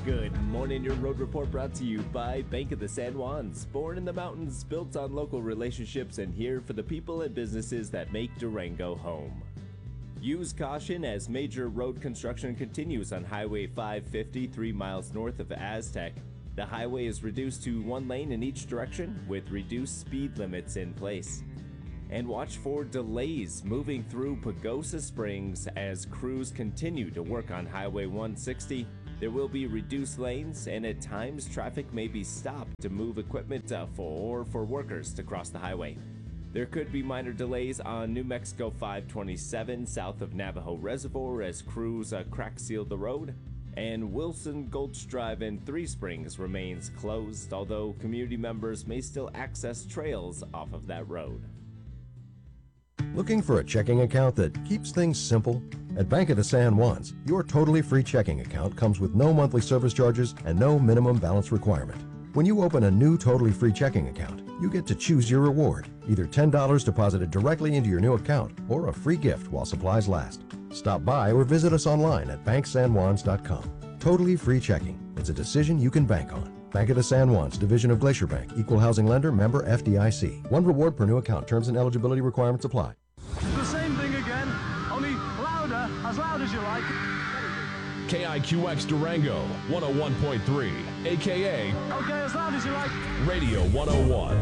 Good morning, your road report brought to you by Bank of the San Juans. Born in the mountains, built on local relationships, and here for the people and businesses that make Durango home. Use caution as major road construction continues on Highway 550 3 miles north of Aztec. The highway is reduced to one lane in each direction with reduced speed limits in place. And watch for delays moving through Pagosa Springs as crews continue to work on Highway 160. There will be reduced lanes, and at times traffic may be stopped to move equipment for workers to cross the highway. There could be minor delays on New Mexico 527 south of Navajo Reservoir as crews crack seal the road. And Wilson Gulch Drive in Three Springs remains closed, although community members may still access trails off of that road. Looking for a checking account that keeps things simple? At Bank of the San Juans, your totally free checking account comes with no monthly service charges and no minimum balance requirement. When you open a new totally free checking account, you get to choose your reward, either $10 deposited directly into your new account or a free gift while supplies last. Stop by or visit us online at banksanjuans.com. Totally free checking. It's a decision you can bank on. Bank of the San Juans, division of Glacier Bank, equal housing lender, member FDIC. One reward per new account. Terms and eligibility requirements apply. The same thing again, only louder, as loud as you like. KIQX Durango, 101.3, a.k.a. Okay, as loud as you like. Radio 101.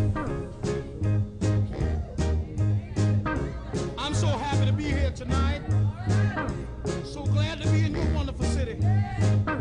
I'm so happy to be here tonight. So glad to be in your wonderful city.